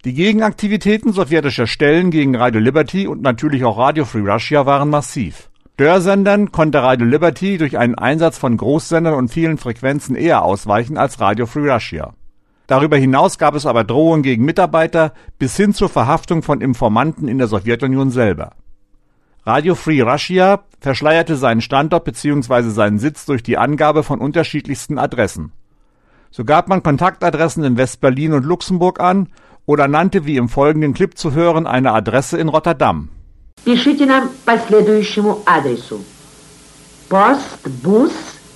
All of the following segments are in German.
Die Gegenaktivitäten sowjetischer Stellen gegen Radio Liberty und natürlich auch Radio Free Russia waren massiv. Störsendern konnte Radio Liberty durch einen Einsatz von Großsendern und vielen Frequenzen eher ausweichen als Radio Free Russia. Darüber hinaus gab es aber Drohungen gegen Mitarbeiter bis hin zur Verhaftung von Informanten in der Sowjetunion selber. Radio Free Russia verschleierte seinen Standort bzw. seinen Sitz durch die Angabe von unterschiedlichsten Adressen. So gab man Kontaktadressen in West-Berlin und Luxemburg an oder nannte, wie im folgenden Clip zu hören, eine Adresse in Rotterdam. Пишите нам по следующему адресу. Постбус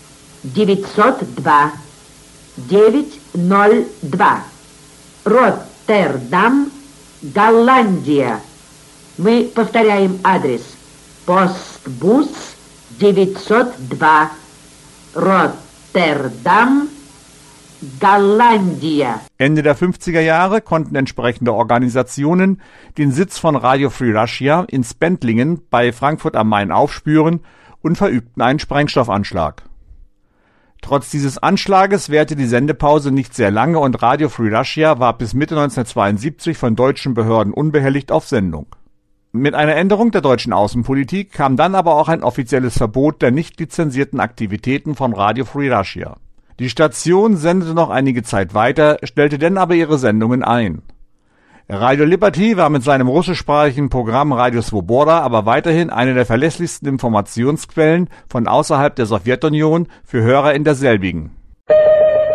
902 902. Роттердам, Голландия. Мы повторяем адрес. Постбус 902 Роттердам, Голландия. Ende der 50er Jahre konnten entsprechende Organisationen den Sitz von Radio Free Russia in Spendlingen bei Frankfurt am Main aufspüren und verübten einen Sprengstoffanschlag. Trotz dieses Anschlages währte die Sendepause nicht sehr lange und Radio Free Russia war bis Mitte 1972 von deutschen Behörden unbehelligt auf Sendung. Mit einer Änderung der deutschen Außenpolitik kam dann aber auch ein offizielles Verbot der nicht lizenzierten Aktivitäten von Radio Free Russia. Die Station sendete noch einige Zeit weiter, stellte dann aber ihre Sendungen ein. Radio Liberty war mit seinem russischsprachigen Programm Radio Svoboda aber weiterhin eine der verlässlichsten Informationsquellen von außerhalb der Sowjetunion für Hörer in derselbigen.